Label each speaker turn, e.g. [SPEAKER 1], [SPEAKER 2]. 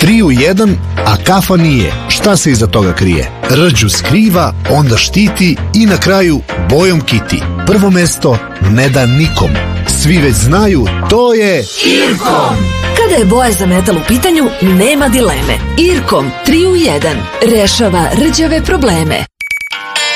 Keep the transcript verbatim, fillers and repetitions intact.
[SPEAKER 1] Tri u jedan, a kafa nije. Šta se iza toga krije? Rđu skriva, onda štiti i na kraju bojom kiti. Prvo mesto ne da nikom. Svi već znaju, to je Irkom.
[SPEAKER 2] Kada je boja za metal u pitanju, nema dileme. Irkom tri u jedan rešava rđave probleme.